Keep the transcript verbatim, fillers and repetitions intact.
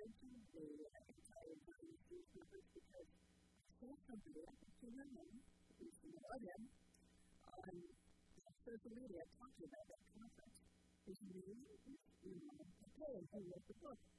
mention the anti-inflammatory food movement because I saw somebody, I think you know him, who's from Oregon, on social media talking about that conference. His name is Imran Patel, who wrote the book,